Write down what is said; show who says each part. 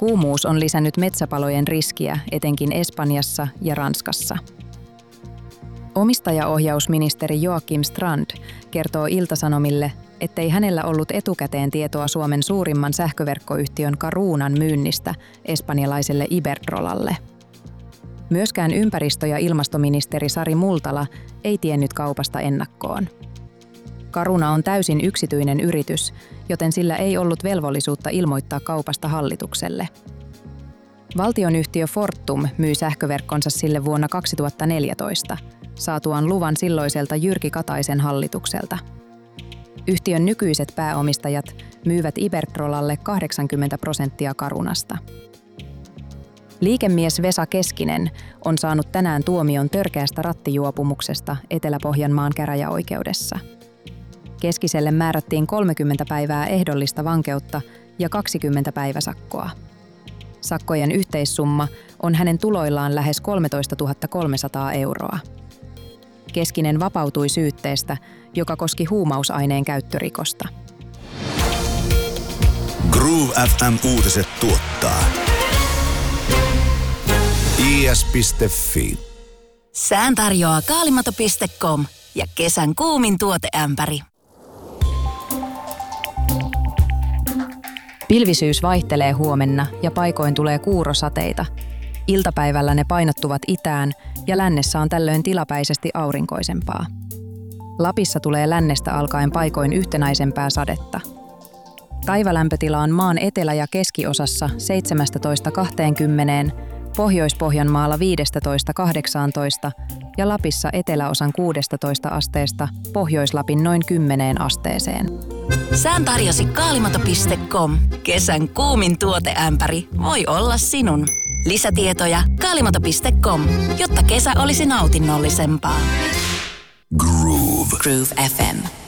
Speaker 1: Kuumuus on lisännyt metsäpalojen riskiä etenkin Espanjassa ja Ranskassa. Omistajaohjausministeri Joakim Strand kertoo Ilta-Sanomille, ettei hänellä ollut etukäteen tietoa Suomen suurimman sähköverkkoyhtiön Carunan myynnistä espanjalaiselle Iberdrolalle. Myöskään ympäristö- ja ilmastoministeri Sari Multala ei tiennyt kaupasta ennakkoon. Caruna on täysin yksityinen yritys, joten sillä ei ollut velvollisuutta ilmoittaa kaupasta hallitukselle. Valtionyhtiö Fortum myi sähköverkkonsa sille vuonna 2014, saatuaan luvan silloiselta Jyrki Kataisen hallitukselta. Yhtiön nykyiset pääomistajat myyvät Iberdrolalle 80% Carunasta. Liikemies Vesa Keskinen on saanut tänään tuomion törkeästä rattijuopumuksesta Etelä-Pohjanmaan käräjäoikeudessa. Keskiselle määrättiin 30 päivää ehdollista vankeutta ja 20 päiväsakkoa. Sakkojen yhteissumma on hänen tuloillaan lähes 13 300 euroa. Keskinen vapautui syytteestä, joka koski huumausaineen käyttörikosta.
Speaker 2: Groove FM uutiset tuottaa is.fi.
Speaker 3: Sään tarjoaa kaalimato.com ja kesän kuumin tuoteämpäri.
Speaker 1: Pilvisyys vaihtelee huomenna ja paikoin tulee kuurosateita. Iltapäivällä ne painottuvat itään ja lännessä on tällöin tilapäisesti aurinkoisempaa. Lapissa tulee lännestä alkaen paikoin yhtenäisempää sadetta. Päivälämpötila on maan etelä- ja keskiosassa 17-20, Pohjois-Pohjanmaalla 15-18 ja Lapissa eteläosan 16 asteesta Pohjois-Lapin noin 10 asteeseen.
Speaker 3: Sään tarjosi kaalimato.com. Kesän kuumin tuoteämpäri voi olla sinun. Lisätietoja kaalimato.com, jotta kesä olisi nautinnollisempaa.
Speaker 2: Groove
Speaker 3: FM.